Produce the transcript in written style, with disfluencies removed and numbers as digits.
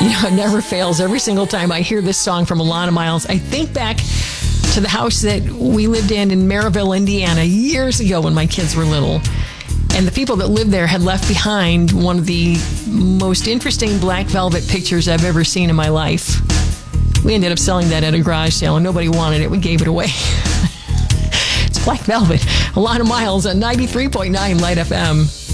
It never fails. Every single time I hear this song from Alannah Myles, I think back to the house that we lived in Maryville, Indiana, years ago when my kids were little. And the people that lived there had left behind one of the most interesting black velvet pictures I've ever seen in my life. We ended up selling that at a garage sale, and nobody wanted it. We gave it away. It's Black Velvet. Alannah Myles on 93.9 Light FM.